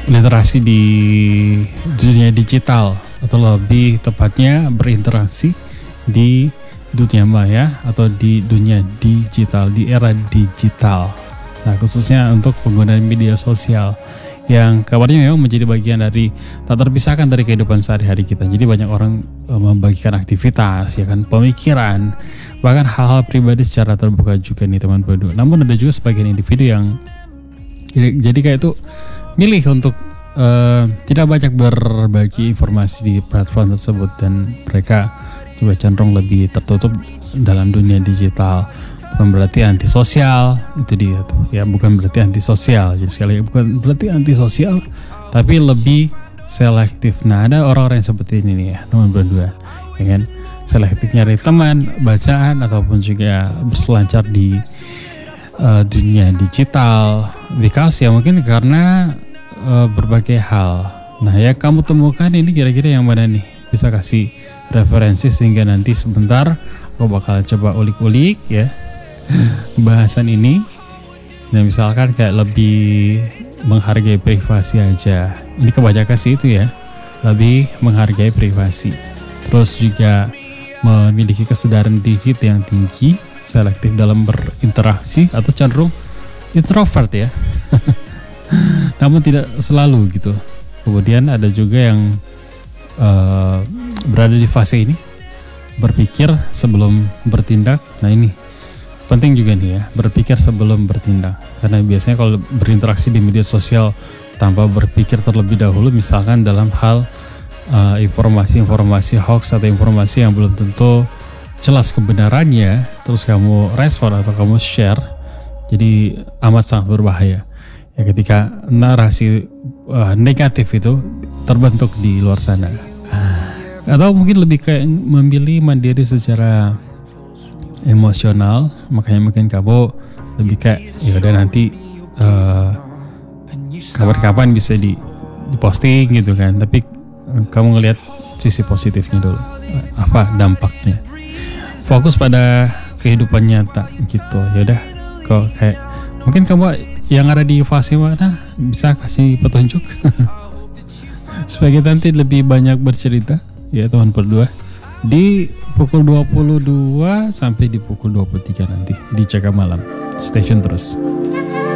literasi di dunia digital, atau lebih tepatnya berinteraksi di dunia maya atau di dunia digital, di era digital. Nah, khususnya untuk penggunaan media sosial yang kabarnya memang menjadi bagian dari tak terpisahkan dari kehidupan sehari-hari kita. Jadi banyak orang membagikan aktivitas, ya kan, pemikiran, bahkan hal-hal pribadi secara terbuka juga nih teman berdua. Namun ada juga sebagian individu yang jadi kayak itu milih untuk tidak banyak berbagi informasi di platform tersebut, dan mereka juga cenderung lebih tertutup dalam dunia digital. Bukan berarti antisosial, itu dia tuh ya, bukan berarti antisosial. Jadi sekali bukan berarti antisosial, tapi lebih selektif. Nah, ada orang-orang yang seperti ini nih ya teman berdua, ya kan, selektif nyari teman, bacaan, ataupun juga berselancar di dunia digital, because ya mungkin karena berbagai hal. Nah, ya kamu temukan ini kira-kira yang mana nih? Bisa kasih referensi sehingga nanti sebentar aku bakal coba ulik-ulik ya bahasan ini. Dan misalkan kayak lebih menghargai privasi aja. Ini kebanyakan sih itu ya, lebih menghargai privasi. Terus juga memiliki kesadaran diri yang tinggi, selektif dalam berinteraksi, atau cenderung introvert ya. Namun tidak selalu gitu. Kemudian ada juga yang berada di fase ini, berpikir sebelum bertindak. Nah, ini penting juga nih ya, berpikir sebelum bertindak. Karena biasanya kalau berinteraksi di media sosial tanpa berpikir terlebih dahulu, misalkan dalam hal informasi-informasi hoax atau informasi yang belum tentu jelas kebenarannya, terus kamu respon atau kamu share, jadi amat sangat berbahaya ya ketika narasi negatif itu terbentuk di luar sana. Atau mungkin lebih kayak memilih mandiri secara emosional, makanya mungkin kamu lebih kayak ya udah nanti kapan-kapan bisa diposting gitu kan, tapi kamu ngelihat sisi positifnya dulu, apa dampaknya, fokus pada kehidupan nyata gitu. Ya udah, kok kayak mungkin kamu yang ada di fase mana bisa kasih petunjuk supaya kita nanti lebih banyak bercerita ya teman berdua di pukul 22 sampai di pukul 23 nanti di Cakap Malam. Stay tune terus.